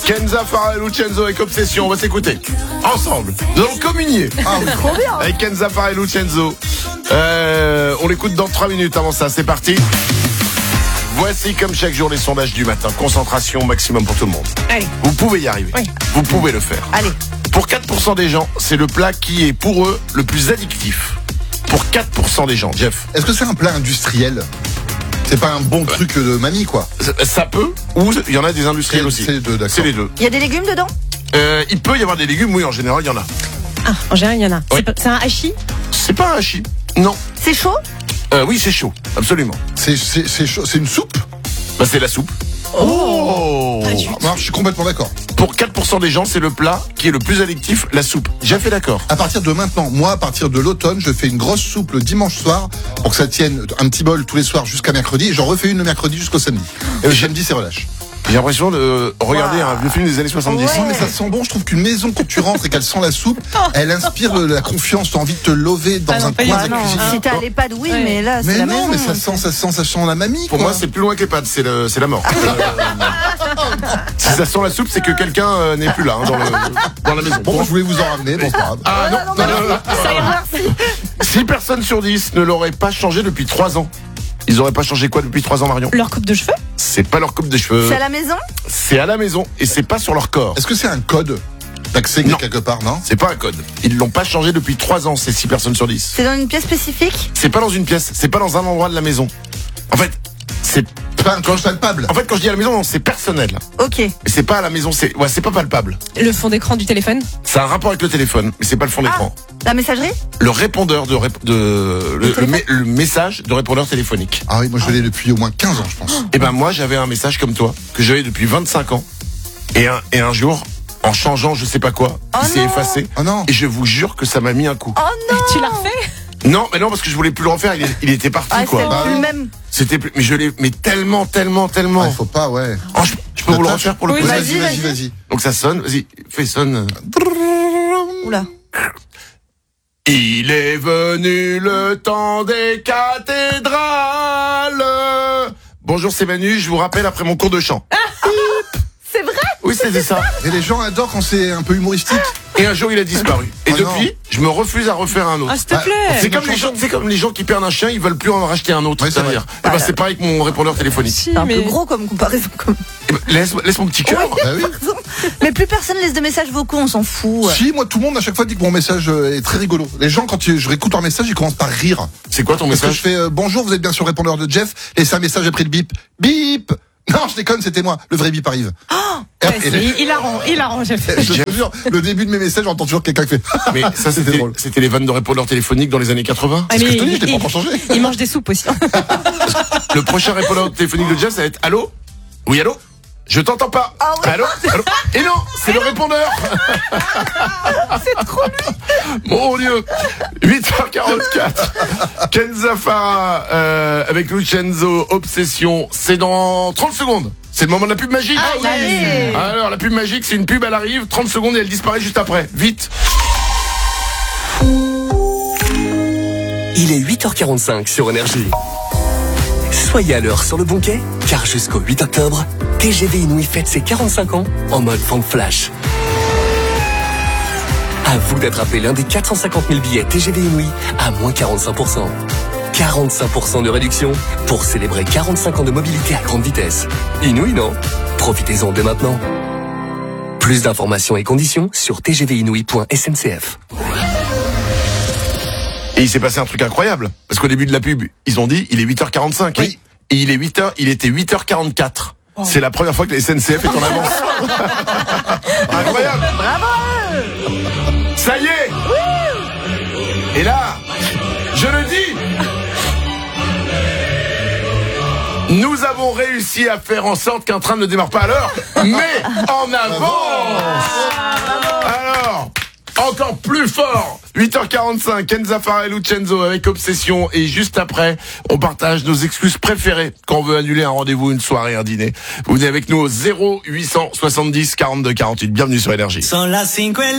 Kenza, Farah et Lucenzo avec Obsession. On va s'écouter ensemble. Nous allons communier. Ah oui, trop bien. Avec Kenza, Farah et Lucenzo. On l'écoute dans 3 minutes. Avant ça, c'est parti. Voici comme chaque jour les sondages du matin. Concentration maximum pour tout le monde. Allez. Vous pouvez y arriver. Oui. Vous pouvez le faire. Allez. Pour 4% des gens, c'est le plat qui est pour eux le plus addictif. Pour 4% des gens, Jeff. Est-ce que c'est un plat industriel? C'est pas un bon truc de mamie, quoi. Ça peut, ou il y en a des industriels aussi. C'est les deux, d'accord. C'est les deux. Il y a des légumes dedans? Il peut y avoir des légumes, oui, en général, il y en a. Ah, en général, il y en a. Oui. C'est un hachis? C'est pas un hachis. Non. C'est chaud? Oui, c'est chaud, absolument. C'est chaud. C'est une soupe? Bah, c'est la soupe. Oh, Non, je suis complètement d'accord. Pour 4% des gens, c'est le plat qui est le plus addictif, la soupe. J'ai fait d'accord. À partir de maintenant, moi, à partir de l'automne, je fais une grosse soupe le dimanche soir pour que ça tienne un petit bol tous les soirs jusqu'à mercredi. Et j'en refais une le mercredi jusqu'au samedi. Et le samedi, c'est relâche. J'ai l'impression de regarder un vieux film des années 70. Ouais. Non, mais ça sent bon. Je trouve qu'une maison, quand tu rentres et qu'elle sent la soupe, elle inspire la confiance. T'as envie de te lever dans non, un pas coin de du la tout. cuisine. Si t'es à l'EHPAD, oui, Ouais. mais là, c'est Mais la non, maison. mais ça sent la mamie, Pour quoi. moi, c'est plus loin que les pâtes, c'est la mort. Si ça sent la soupe, c'est que quelqu'un n'est plus là, hein, dans la maison. Bon, moi, je voulais vous en ramener. Bon, c'est pas grave. Ah non. Ça ira. 6 personnes sur 10 ne l'auraient pas changé depuis 3 ans. Ils auraient pas changé quoi depuis 3 ans, Marion? Leur coupe de cheveux? C'est pas leur coupe de cheveux. C'est à la maison? C'est à la maison et c'est pas sur leur corps. Est-ce que c'est un code d'accès Non. quelque part, non? C'est pas un code. Ils l'ont pas changé depuis 3 ans, ces 6 personnes sur 10. C'est dans une pièce spécifique? C'est pas dans une pièce, c'est pas dans un endroit de la maison. En fait, c'est Pas un code palpable. en fait quand je dis à la maison, non, c'est personnel. Ok. Mais c'est pas à la maison, c'est pas palpable. Le fond d'écran du téléphone? Ça a un rapport avec le téléphone, mais c'est pas le fond d'écran. La messagerie? Le répondeur le message de répondeur téléphonique. Ah oui, moi je l'ai depuis au moins 15 ans, je pense. Et ben moi j'avais un message comme toi que j'avais depuis 25 ans et un jour en changeant je sais pas quoi, il s'est non. effacé Oh non. et je vous jure que ça m'a mis un coup. Oh non! Tu l'as refait? Non, mais non parce que je voulais plus le refaire, il était parti Ah, quoi. c'est Bah plus oui. le même. C'était plus mais je l'ai mais tellement. Ah, il faut pas, ouais. Oh, je peux vous le refaire pour le Oui, plaisir. Vas-y. Donc ça sonne, vas-y, fais sonne. Oula. Il est venu le temps des cathédrales. Bonjour, c'est Manu, je vous rappelle après mon cours de chant. C'est vrai? Oui, c'était ça. Et les gens adorent quand c'est un peu humoristique. Et un jour, il a disparu. Et Oh depuis, je me refuse à refaire un autre. Ah, s'il te Ah, plaît. C'est comme les gens qui perdent un chien, ils veulent plus en racheter un autre. Ouais, c'est c'est-à-dire, vrai. eh ben, c'est pareil que mon répondeur téléphonique. Si, C'est un peu mais- gros comme comparaison. Eh ben, laisse mon petit cœur. Bah oui. Mais plus personne laisse de messages vocaux, on s'en fout. Si, moi, tout le monde à chaque fois dit que mon message est très rigolo. Les gens, quand je réécoute leur message, ils commencent par rire. C'est quoi ton Parce que je message? fais bonjour, vous êtes bien sur le répondeur de Jeff. Laissez un message après le bip. Bip. Non, je déconne, c'était moi. Le vrai bip arrive. Et Ouais, après, il arrange. je te jure, le début de mes messages, j'entends toujours quelqu'un qui fait. Mais ça, C'était drôle. c'était les vannes de répondeur téléphonique dans les années 80. Ah, Ce que mais je te dis, je t'ai pas encore changé. il mange des soupes aussi. Le prochain répondeur téléphonique de Jeff, ça va être allô? Oui, allô? Je t'entends pas. Ah oui. Allô? Et non, c'est le répondeur. C'est trop lui. Mon Dieu. 8h44. Kenza Farah, avec Lucenzo, Obsession. C'est dans 30 secondes. C'est le moment de la pub magique. Allez. Alors, la pub magique, c'est une pub, elle arrive, 30 secondes et elle disparaît juste après. Vite. Il est 8h45 sur Énergie. Soyez à l'heure sur le bon quai, car jusqu'au 8 octobre, TGV Inouï fête ses 45 ans en mode vente flash. À vous d'attraper l'un des 450 000 billets TGV Inouï à moins 45%. 45% de réduction pour célébrer 45 ans de mobilité à grande vitesse. Inouï, non? Profitez-en dès maintenant. Plus d'informations et conditions sur tgvinouï.sncf. Et il s'est passé un truc incroyable. Parce qu'au début de la pub, ils ont dit, il est 8h45. Oui. Et il était 8h44. C'est la première fois que la SNCF est en avance. Incroyable. Bravo. Ça y est. Et là, je le dis, nous avons réussi à faire en sorte qu'un train ne démarre pas à l'heure, mais en avance. Alors, encore plus fort. 8h45, Kenza Farah et Lucenzo avec Obsession. Et juste après, on partage nos excuses préférées quand on veut annuler un rendez-vous, une soirée, un dîner. Vous venez avec nous au 0870 42 48. Bienvenue sur Énergie.